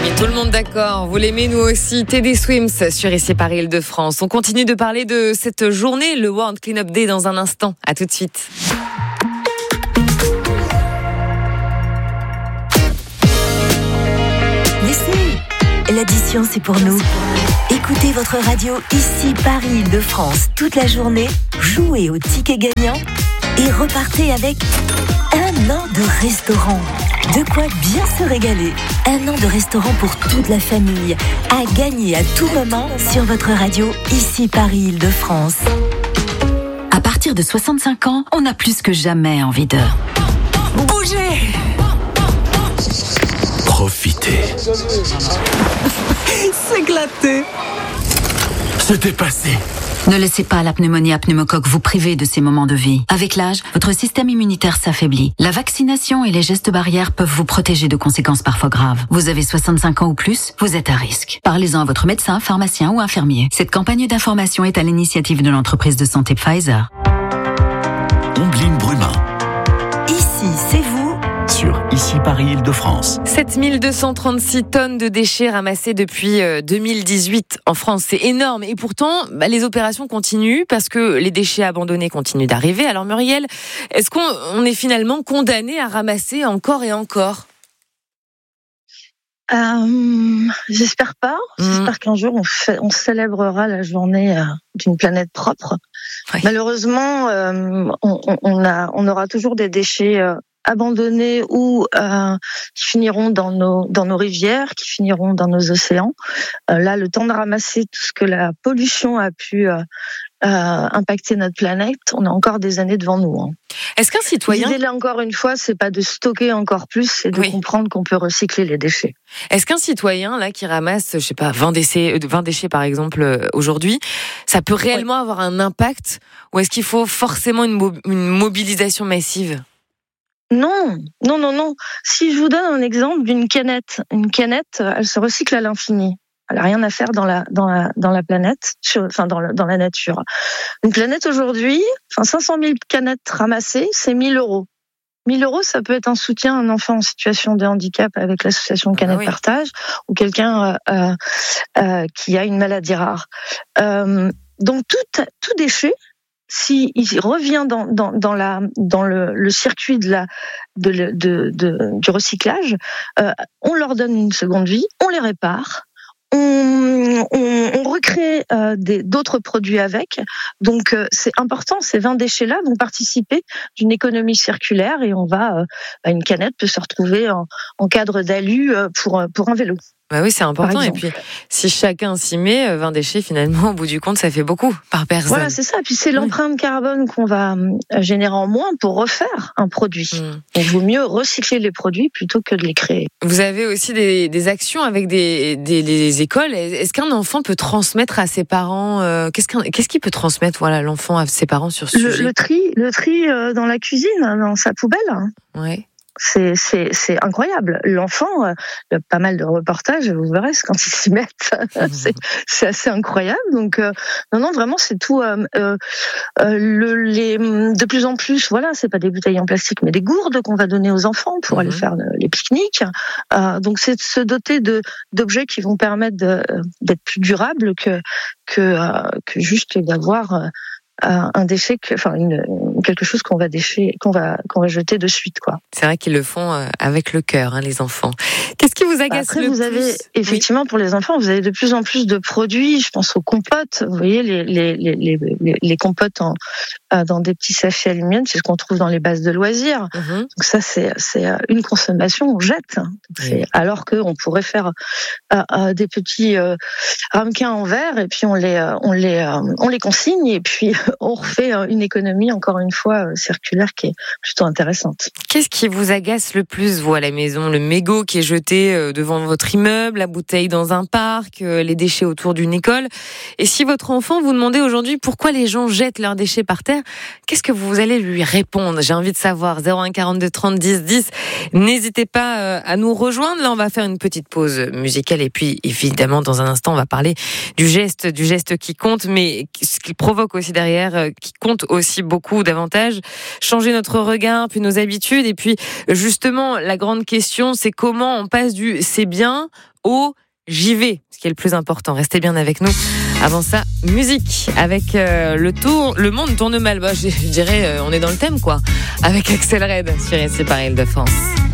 Mais tout le monde d'accord, vous l'aimez nous aussi. Teddy Swims sur Ici Paris Île-de-France. On continue de parler de cette journée, le World Clean-up Day, dans un instant. À tout de suite. Laissez, l'addition c'est pour nous. Écoutez votre radio Ici Paris Île-de-France toute la journée, jouez au ticket gagnant et repartez avec 1 an de restaurant. De quoi bien se régaler. 1 an de restaurant pour toute la famille. À gagner à tout moment sur votre radio Ici Paris Île-de-France. À partir de 65 ans, on a plus que jamais envie de bouger. Profitez. S'éclater. Se dépasser. Ne laissez pas la pneumonie à pneumocoque vous priver de ces moments de vie. Avec l'âge, votre système immunitaire s'affaiblit. La vaccination et les gestes barrières peuvent vous protéger de conséquences parfois graves. Vous avez 65 ans ou plus, vous êtes à risque. Parlez-en à votre médecin, pharmacien ou infirmier. Cette campagne d'information est à l'initiative de l'entreprise de santé Pfizer. Ombline Brumin. Ici, c'est vous. Sur Ici Paris Île-de-France. 7236 tonnes de déchets ramassés depuis 2018 en France. C'est énorme. Et pourtant, les opérations continuent parce que les déchets abandonnés continuent d'arriver. Alors Muriel, est-ce qu'on est finalement condamné à ramasser encore et encore ? J'espère pas. J'espère qu'un jour on célébrera la journée d'une planète propre. Ouais. Malheureusement, on aura toujours des déchets abandonnés ou qui finiront dans nos rivières, qui finiront dans nos océans. Là, le temps de ramasser tout ce que la pollution a pu impacter notre planète, on a encore des années devant nous. Hein. Est-ce qu'un citoyen... L'idée, là, encore une fois, c'est pas de stocker encore plus, c'est de comprendre qu'on peut recycler les déchets. Est-ce qu'un citoyen là qui ramasse, 20 déchets par exemple aujourd'hui, ça peut réellement avoir un impact, ou est-ce qu'il faut forcément une mobilisation massive ? Non. Si je vous donne un exemple d'une canette, une canette, elle se recycle à l'infini. Elle n'a rien à faire dans la planète, dans la nature. Une planète aujourd'hui, 500 000 canettes ramassées, c'est 1 000 €. 1 000 €, ça peut être un soutien à un enfant en situation de handicap avec l'association Canettes Partage, ou quelqu'un qui a une maladie rare. Donc tout déchet, s'il revient dans le circuit du recyclage, on leur donne une seconde vie, on les répare, on recrée d'autres produits avec. Donc c'est important, ces 20 déchets-là vont participer d'une économie circulaire, et une canette peut se retrouver en cadre d'alu pour un vélo. Bah oui, c'est important. Et puis, si chacun s'y met, 20 déchets, finalement, au bout du compte, ça fait beaucoup par personne. Voilà, c'est ça. Puis c'est l'empreinte carbone qu'on va générer en moins pour refaire un produit. Il vaut mieux recycler les produits plutôt que de les créer. Vous avez aussi des actions avec des écoles. Est-ce qu'un enfant peut transmettre à ses parents qu'est-ce qu'il peut transmettre, l'enfant à ses parents sur ce sujet ? Le tri dans la cuisine, dans sa poubelle. Ouais. C'est incroyable. L'enfant, il y a pas mal de reportages, vous verrez quand ils s'y mettent. C'est assez incroyable. Donc non, vraiment, c'est tout. De plus en plus, c'est pas des bouteilles en plastique, mais des gourdes qu'on va donner aux enfants pour aller faire les pique-niques. Donc c'est de se doter d'objets qui vont permettre d'être plus durables que juste d'avoir un déchet, quelque chose qu'on va jeter de suite, quoi. C'est vrai qu'ils le font avec le cœur, les enfants. Qu'est-ce qui vous agace le plus ? Vous avez effectivement, pour les enfants, vous avez de plus en plus de produits. Je pense aux compotes. Vous voyez les compotes dans des petits sachets aluminium, c'est ce qu'on trouve dans les bases de loisirs. Donc ça, c'est une consommation, on jette. Alors qu'on pourrait faire des petits ramequins en verre, et puis on les consigne, et puis on refait une économie, encore une fois, circulaire, qui est plutôt intéressante. Qu'est-ce qui vous agace le plus, vous, à la maison ? Le mégot qui est jeté devant votre immeuble, la bouteille dans un parc, les déchets autour d'une école. Et si votre enfant vous demandait aujourd'hui pourquoi les gens jettent leurs déchets par terre, qu'est-ce que vous allez lui répondre ? J'ai envie de savoir. 01 42 30 10 10. N'hésitez pas à nous rejoindre. Là, on va faire une petite pause musicale, et puis évidemment, dans un instant, on va parler du geste qui compte, mais ce qu'il provoque aussi derrière, qui compte aussi beaucoup. D'avant davantage, changer notre regard, puis nos habitudes. Et puis, justement, la grande question, c'est comment on passe du c'est bien au j'y vais, ce qui est le plus important. Restez bien avec nous. Avant ça, musique avec le monde tourne mal. Je dirais, on est dans le thème, quoi. Avec Axel Red sur ici par Île-de-France.